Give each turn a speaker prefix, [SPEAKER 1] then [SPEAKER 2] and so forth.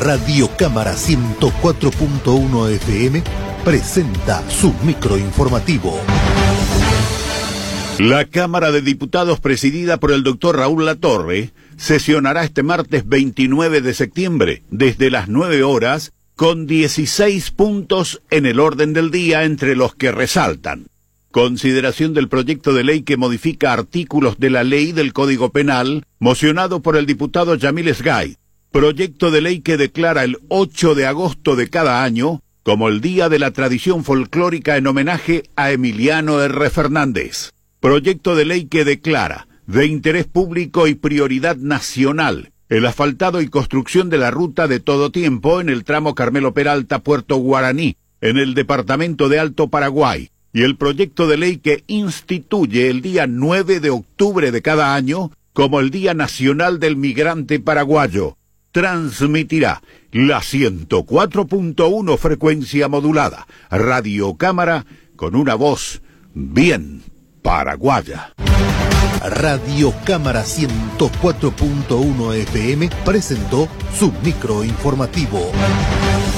[SPEAKER 1] Radio Cámara 104.1 FM presenta su microinformativo.
[SPEAKER 2] La Cámara de Diputados, presidida por el doctor Raúl Latorre, sesionará este martes 29 de septiembre, desde las 9 horas, con 16 puntos en el orden del día, entre los que resaltan: consideración del proyecto de ley que modifica artículos de la ley del Código Penal, mocionado por el diputado Yamil Sgay; proyecto de ley que declara el 8 de agosto de cada año como el Día de la Tradición Folclórica en homenaje a Emiliano R. Fernández; proyecto de ley que declara de interés público y prioridad nacional el asfaltado y construcción de la ruta de todo tiempo en el tramo Carmelo Peralta-Puerto Guaraní, en el departamento de Alto Paraguay; y el proyecto de ley que instituye el día 9 de octubre de cada año como el Día Nacional del Migrante Paraguayo. Transmitirá la 104.1 frecuencia modulada, Radio Cámara, con una voz bien paraguaya.
[SPEAKER 1] Radio Cámara 104.1 FM presentó su microinformativo.